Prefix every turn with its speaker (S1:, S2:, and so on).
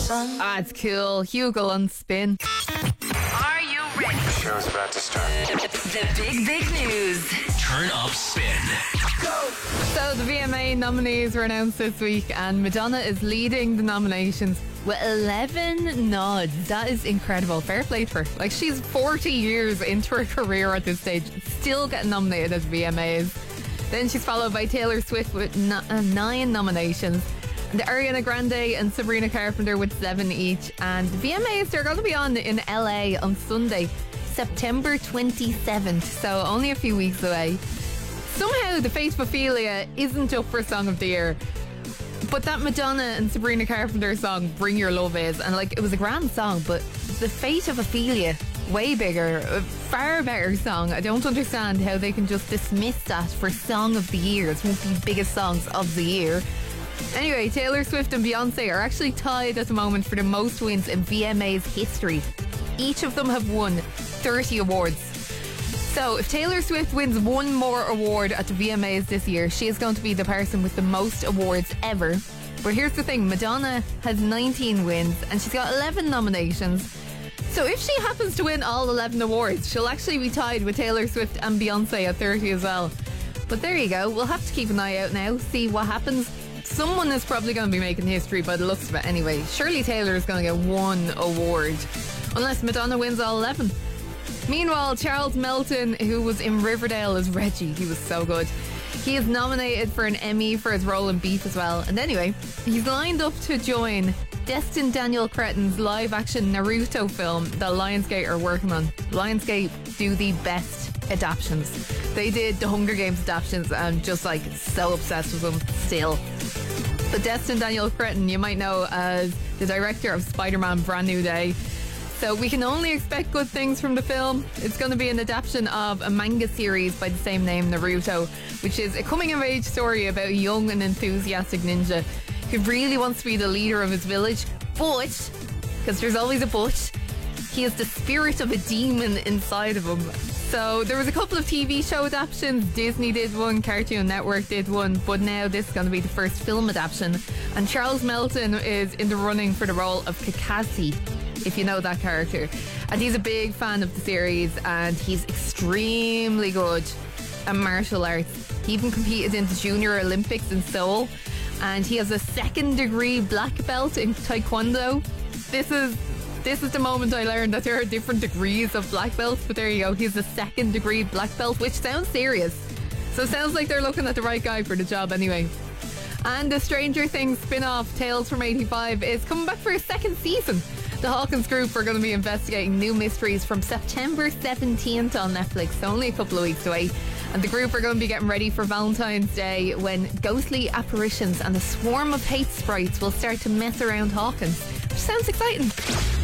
S1: Ah, it's cool. Hugo on Spin.
S2: Are you ready?
S3: The show's about to start.
S2: The big news.
S4: Turn up Spin.
S1: So the VMA nominees were announced this week, and Madonna is leading the nominations with 11 nods. That is incredible. Fair play to her. Like, she's 40 years into her career at this stage, still getting nominated as VMAs. Then she's followed by Taylor Swift with 9 nominations. And Ariana Grande and Sabrina Carpenter with 7 each. And the VMAs, they're going to be on in LA on Sunday, September 27th. So only a few weeks away. Somehow the Fate of Ophelia isn't up for Song of the Year. But that Madonna and Sabrina Carpenter song, Bring Your Love Is, and like, it was a grand song, but the Fate of Ophelia, way bigger, a far better song. I don't understand how they can just dismiss that for Song of the Year. It's one of the biggest songs of the year. Anyway, Taylor Swift and Beyonce are actually tied at the moment for the most wins in VMA's history. Each of them have won 30 awards. So if Taylor Swift wins one more award at the VMAs this year, she is going to be the person with the most awards ever. But here's the thing, Madonna has 19 wins and she's got 11 nominations. So if she happens to win all 11 awards, she'll actually be tied with Taylor Swift and Beyonce at 30 as well. But there you go, we'll have to keep an eye out now, see what happens. Someone is probably going to be making history by the looks of it anyway. Surely Taylor is going to get one award, unless Madonna wins all 11. Meanwhile, Charles Melton, who was in Riverdale as Reggie, he was so good. He is nominated for an Emmy for his role in Beef as well. And anyway, he's lined up to join Destin Daniel Cretton's live-action Naruto film that Lionsgate are working on. Lionsgate do the best adaptions. They did the Hunger Games adaptions and I'm just like so obsessed with them still. But Destin Daniel Cretton, you might know as the director of Spider-Man Brand New Day. So we can only expect good things from the film. It's going to be an adaptation of a manga series by the same name, Naruto, which is a coming-of-age story about a young and enthusiastic ninja who really wants to be the leader of his village, but, because there's always a but, he has the spirit of a demon inside of him. So there was a couple of TV show adaptations. Disney did one, Cartoon Network did one, but now this is going to be the first film adaptation. And Charles Melton is in the running for the role of Kakashi, if you know that character. And he's a big fan of the series and he's extremely good at martial arts. He even competed in the Junior Olympics in Seoul, and he has a 2nd degree black belt in Taekwondo. This is the moment I learned that there are different degrees of black belts, but there you go, he's a 2nd degree black belt, which sounds serious. So it sounds like they're looking at the right guy for the job anyway. And the Stranger Things spin-off Tales from 85 is coming back for a 2nd season. The Hawkins Group are going to be investigating new mysteries from September 17th on Netflix, so only a couple of weeks away. And the group are going to be getting ready for Valentine's Day when ghostly apparitions and a swarm of hate sprites will start to mess around Hawkins, which sounds exciting.